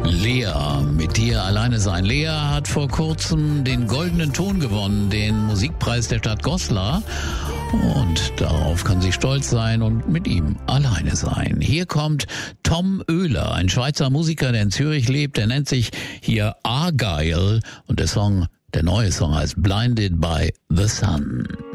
Lea, mit dir alleine sein. Lea hat vor kurzem den Goldenen Ton gewonnen, den Musikpreis der Stadt Goslar. Und darauf kann sie stolz sein und mit ihm alleine sein. Hier kommt Tom Oehler, ein Schweizer Musiker, der in Zürich lebt. Der nennt sich hier Argyle und der neue Song heißt Blinded by the Sun.